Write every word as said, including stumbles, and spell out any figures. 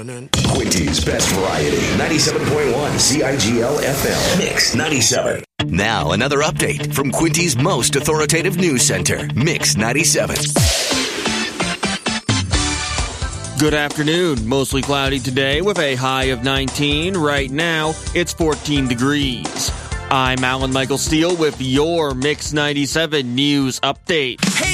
Quinty's Best Variety, ninety-seven point one C I G L F M, Mix ninety-seven. Now, another update from Quinty's most authoritative news center, Mix ninety-seven. Good afternoon. Mostly cloudy today with a high of nineteen. Right now, it's fourteen degrees. I'm Alan Michael Steele with your Mix ninety-seven News Update.